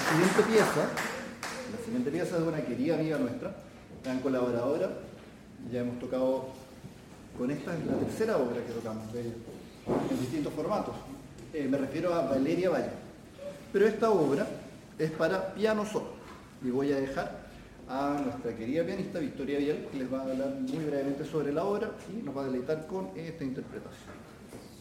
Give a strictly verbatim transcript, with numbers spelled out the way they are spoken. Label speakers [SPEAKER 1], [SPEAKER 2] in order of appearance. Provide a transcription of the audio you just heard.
[SPEAKER 1] siguiente pieza, la siguiente pieza es de una querida amiga nuestra, gran colaboradora. Ya hemos tocado con esta, es la tercera obra que tocamos de ella, en distintos formatos. Eh, me refiero a Valeria Valle. Pero esta obra es para piano solo. Y voy a dejar a nuestra querida pianista Victoria Vial, que les va a hablar muy brevemente sobre la obra y nos va a deleitar con esta interpretación.